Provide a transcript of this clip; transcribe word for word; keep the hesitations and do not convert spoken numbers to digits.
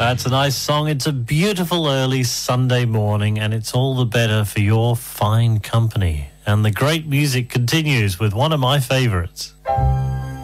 That's a nice song. It's a beautiful early Sunday morning, and it's all the better for your fine company. And the great music continues with one of my favourites.